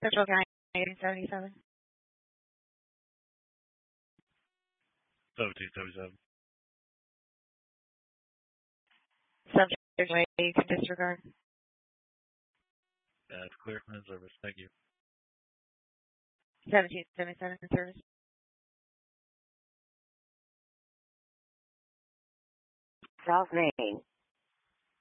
Central County 1877. 1777. Subject way you can disregard. That's clear from the service. Thank you. 1777 service. South Main,